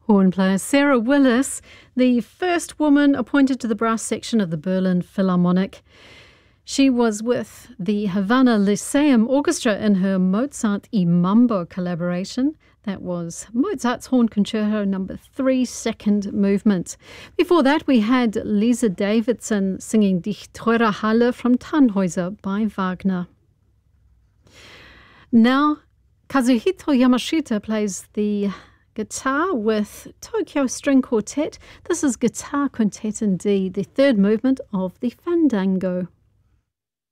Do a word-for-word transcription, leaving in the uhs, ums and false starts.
Horn player Sarah Willis, the first woman appointed to the brass section of the Berlin Philharmonic. She was with the Havana Lyceum Orchestra in her Mozart y Mambo collaboration. That was Mozart's Horn Concerto number three, second movement. Before that, we had Lisa Davidson singing Die Teure Halle from Tannhäuser by Wagner. Now, Kazuhito Yamashita plays the guitar with Tokyo String Quartet. This is Guitar Quintet in D, the third movement of the Fandango.